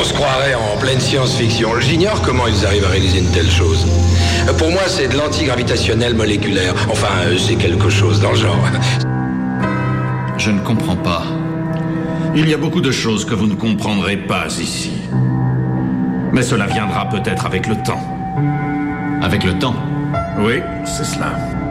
On se croirait en pleine science-fiction. J'ignore comment ils arrivent à réaliser une telle chose. Pour moi, c'est de l'antigravitationnel moléculaire. Enfin, c'est quelque chose dans le genre. Je ne comprends pas. Il y a beaucoup de choses que vous ne comprendrez pas ici. Mais cela viendra peut-être avec le temps. Avec le temps? Oui, c'est cela.